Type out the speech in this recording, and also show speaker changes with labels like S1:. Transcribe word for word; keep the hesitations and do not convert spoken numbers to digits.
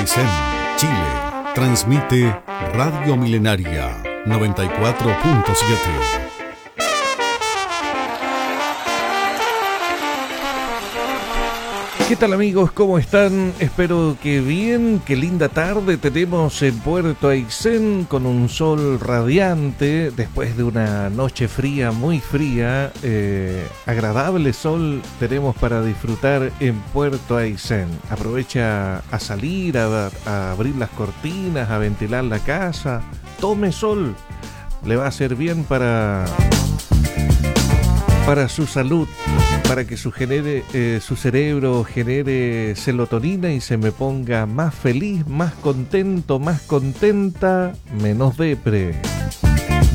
S1: Aysén, Chile. Transmite Radio Milenaria noventa y cuatro punto siete.
S2: ¿Qué tal amigos? ¿Cómo están? Espero que bien, qué linda tarde tenemos en Puerto Aysén con un sol radiante después de una noche fría, muy fría, eh, agradable sol tenemos para disfrutar en Puerto Aysén. Aprovecha a salir, a, a abrir las cortinas, a ventilar la casa, tome sol, le va a hacer bien para... para su salud, para que su, genere, eh, su cerebro genere serotonina y se me ponga más feliz, más contento, más contenta, menos depre.